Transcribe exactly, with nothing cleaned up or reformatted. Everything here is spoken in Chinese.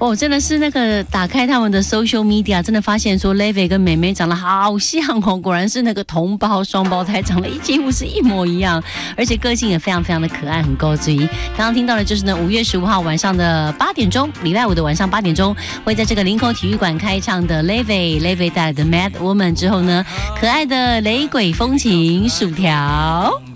哦，真的是那个打开他们的 social media， 真的发现说 Levy 跟妹妹长得好像哦，果然是那个同胞双胞胎，长得几乎是一模一样，而且个性也非常非常的可爱，很高追。刚刚听到的就是呢，五月十五号晚上的八点钟，礼拜五的晚上八点钟，会在这个林口体育馆开唱的 Levy Levy 带来的 Mad Woman 之后呢，可爱的雷鬼风情薯条。